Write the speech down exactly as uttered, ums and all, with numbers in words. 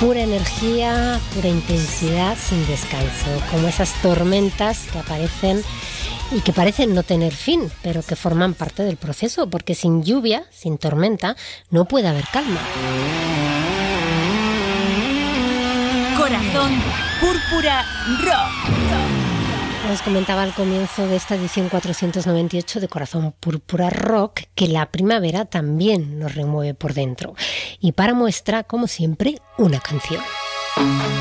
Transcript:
Pura energía, pura intensidad sin descanso, como esas tormentas que aparecen y que parecen no tener fin, pero que forman parte del proceso, porque sin lluvia, sin tormenta, no puede haber calma. Corazón Púrpura Rock. Os comentaba al comienzo de esta edición cuatrocientos noventa y ocho de Corazón Púrpura Rock que la primavera también nos remueve por dentro. Y para muestra, como siempre, una canción.